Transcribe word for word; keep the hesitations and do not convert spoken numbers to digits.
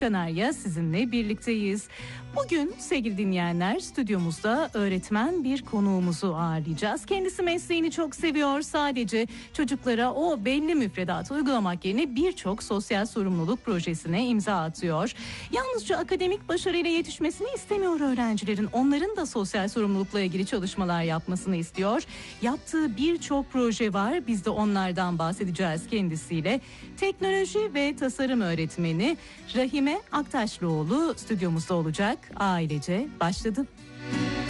Kanarya sizinle birlikteyiz. Bugün sevgili dinleyenler stüdyomuzda öğretmen bir konuğumuzu ağırlayacağız. Kendisi mesleğini çok seviyor. Sadece çocuklara o belli müfredatı uygulamak yerine birçok sosyal sorumluluk projesine imza atıyor. Yalnızca akademik başarıyla yetişmesini istemiyor öğrencilerin. Onların da sosyal sorumlulukla ilgili çalışmalar yapmasını istiyor. Yaptığı birçok proje var. Biz de onlardan bahsedeceğiz kendisiyle. Teknoloji ve tasarım öğretmeni Rahime Aktaşlıoğlu stüdyomuzda olacak. Ailece başladı.